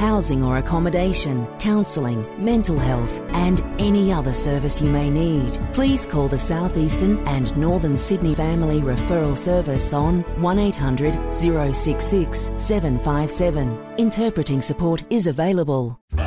housing or accommodation, counselling, mental health and any other service you may need. Please call the South Eastern and Northern Sydney Family Referral Service on 1800 066 757. Interpreting support is available.